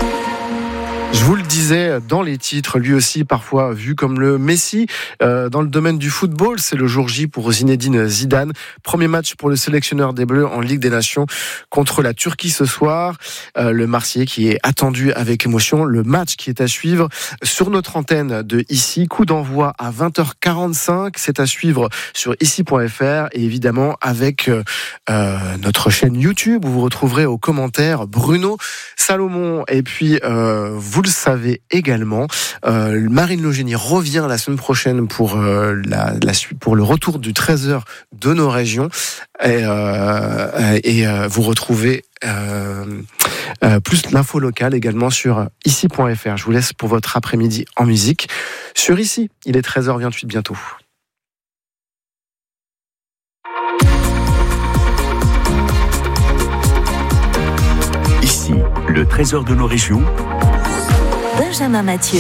Je vous le disais dans les titres, lui aussi parfois vu comme le Messi euh, dans le domaine du football, c'est le jour J pour Zinedine Zidane. Premier match pour le sélectionneur des Bleus en Ligue des Nations contre la Turquie ce soir. Euh, le Marseillais qui est attendu avec émotion. Le match qui est à suivre sur notre antenne de ici. Coup d'envoi à vingt heures quarante-cinq. C'est à suivre sur ici point f r et évidemment avec euh, notre chaîne YouTube où vous retrouverez aux commentaires Bruno Salomon. Et puis euh, vous le savez également, euh, Marine Logénie revient la semaine prochaine pour euh, la, la suite, pour le retour du treize heures de nos régions. Et, euh, et euh, vous retrouvez euh, euh, plus l'info locale également sur ici point f r. Je vous laisse pour votre après-midi en musique sur Ici. Il est treize heures vingt-huit bientôt. Ici, le trésor de nos régions. Benjamin Mathieu.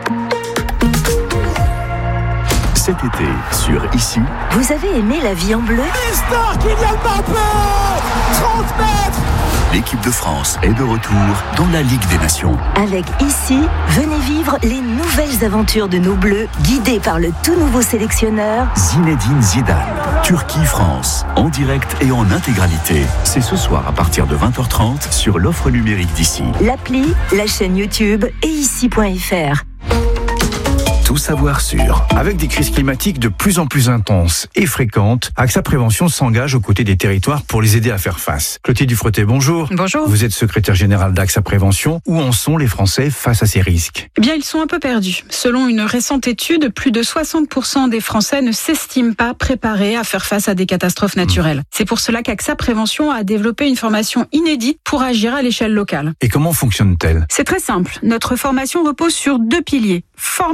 Cet été, sur Ici. Vous avez aimé La vie en bleu ? Mister Kylian Mbappé, trente mètres. L'équipe de France est de retour dans la Ligue des Nations. Avec Ici, venez vivre les nouvelles aventures de nos Bleus, guidés par le tout nouveau sélectionneur Zinedine Zidane. Turquie-France, en direct et en intégralité. C'est ce soir à partir de vingt heures trente sur l'offre numérique d'Ici. L'appli, la chaîne YouTube et ici point f r. Tout savoir sur. Avec des crises climatiques de plus en plus intenses et fréquentes, AXA Prévention s'engage aux côtés des territoires pour les aider à faire face. Clotilde Dufretet, bonjour. Bonjour. Vous êtes secrétaire générale d'AXA Prévention. Où en sont les Français face à ces risques ? Eh bien, ils sont un peu perdus. Selon une récente étude, plus de soixante pour cent des Français ne s'estiment pas préparés à faire face à des catastrophes naturelles. Mmh. C'est pour cela qu'AXA Prévention a développé une formation inédite pour agir à l'échelle locale. Et comment fonctionne-t-elle ? C'est très simple. Notre formation repose sur deux piliers. Former les acteurs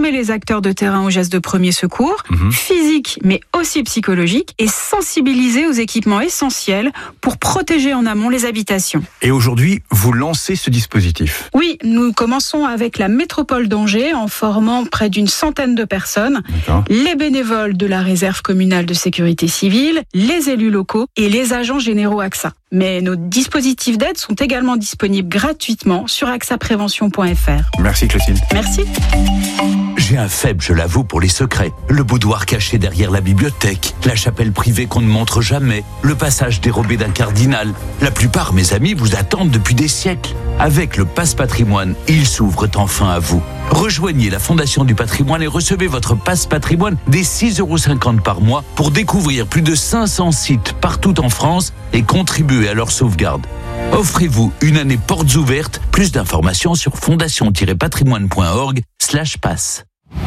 acteurs de terrain aux gestes de premier secours, mmh. physiques mais aussi psychologiques, et sensibiliser aux équipements essentiels pour protéger en amont les habitations. Et aujourd'hui, vous lancez ce dispositif ? Oui, nous commençons avec la métropole d'Angers en formant près d'une centaine de personnes, D'accord. les bénévoles de la réserve communale de sécurité civile, les élus locaux et les agents généraux A X A. Mais nos dispositifs d'aide sont également disponibles gratuitement sur axaprévention point f r. Merci Clotilde. Merci. J'ai un faible, je l'avoue, pour les secrets. Le boudoir caché derrière la bibliothèque, la chapelle privée qu'on ne montre jamais, le passage dérobé d'un cardinal. La plupart, mes amis, vous attendent depuis des siècles. Avec le Passe Patrimoine, ils s'ouvrent enfin à vous. Rejoignez la Fondation du Patrimoine et recevez votre Passe Patrimoine dès six euros cinquante par mois pour découvrir plus de cinq cents sites partout en France et contribuer à leur sauvegarde. Offrez-vous une année portes ouvertes. Plus d'informations sur fondation tiret patrimoine point org slash passe.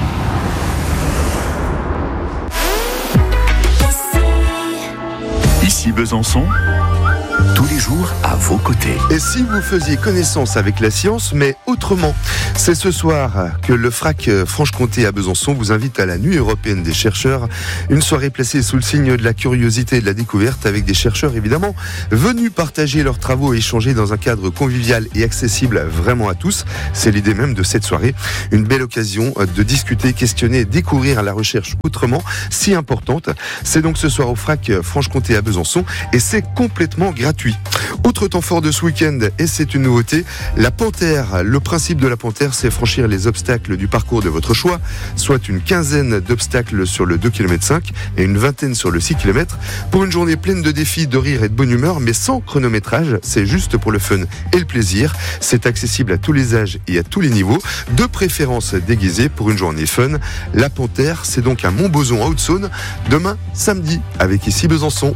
Ici Besançon, tous les jours à vos côtés. Et si vous faisiez connaissance avec la science, mais autrement? C'est ce soir que le F R A C Franche-Comté à Besançon vous invite à la Nuit européenne des chercheurs. Une soirée placée sous le signe de la curiosité et de la découverte avec des chercheurs évidemment venus partager leurs travaux et échanger dans un cadre convivial et accessible vraiment à tous. C'est l'idée même de cette soirée. Une belle occasion de discuter, questionner et découvrir la recherche autrement, si importante. C'est donc ce soir au F R A C Franche-Comté à Besançon et c'est complètement gratuit. Autre temps fort de ce week-end, et c'est une nouveauté, la Panthère. Le principe de la Panthère, c'est franchir les obstacles du parcours de votre choix, soit une quinzaine d'obstacles sur le deux virgule cinq kilomètres et une vingtaine sur le six kilomètres, pour une journée pleine de défis, de rire et de bonne humeur, mais sans chronométrage. C'est juste pour le fun et le plaisir. C'est accessible à tous les âges et à tous les niveaux, de préférence déguisé pour une journée fun. La Panthère, c'est donc à Montbozon, en Haute-Saône, demain samedi, avec Ici Besançon.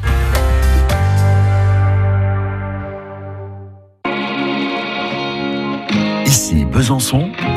Ici Besançon,